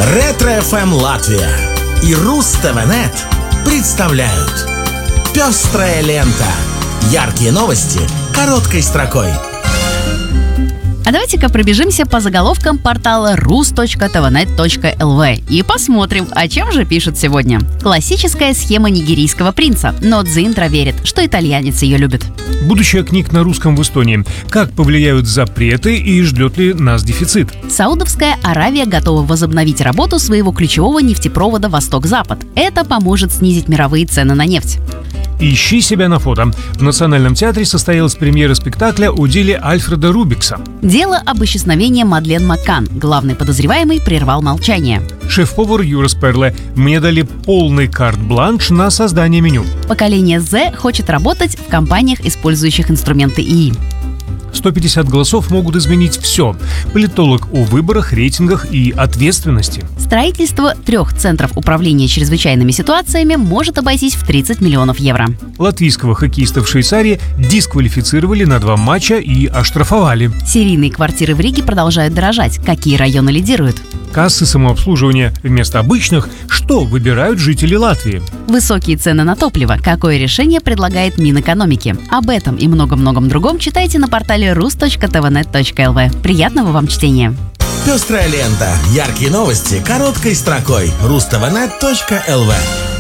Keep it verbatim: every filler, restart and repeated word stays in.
Ретро-эф эм Латвия и Руз-ТВ.нет представляют «Пестрая лента». Яркие новости короткой строкой. А давайте-ка пробежимся по заголовкам портала рус точка тэ вэ нет точка эл ви и посмотрим, о чем же пишут сегодня. Классическая схема нигерийского принца, но Дзиндра верит, что итальянец ее любит. Будущее книг на русском в Эстонии. Как повлияют запреты и ждет ли нас дефицит? Саудовская Аравия готова возобновить работу своего ключевого нефтепровода «Восток-Запад». Это поможет снизить мировые цены на нефть. Ищи себя на фото. В Национальном театре состоялась премьера спектакля о деле Альфреда Рубикса. Дело об исчезновении Мадлен Маккан. Главный подозреваемый прервал молчание. Шеф-повар Юра Сперле. Мне дали полный карт-бланш на создание меню. Поколение Z хочет работать в компаниях, использующих инструменты ИИ. сто пятьдесят голосов могут изменить все. Политолог о выборах, рейтингах и ответственности. Строительство трех центров управления чрезвычайными ситуациями может обойтись в тридцать миллионов евро. Латвийского хоккеиста в Швейцарии дисквалифицировали на два матча и оштрафовали. Серийные квартиры в Риге продолжают дорожать. Какие районы лидируют? Кассы самообслуживания вместо обычных. Что выбирают жители Латвии? Высокие цены на топливо. Какое решение предлагает Минэкономики? Об этом и многом-многом другом читайте на портале рус точка тэ вэ нет точка эл ви. Приятного вам чтения! «Пестрая лента». Яркие новости короткой строкой. руз тэ вэ нет точка эл ви.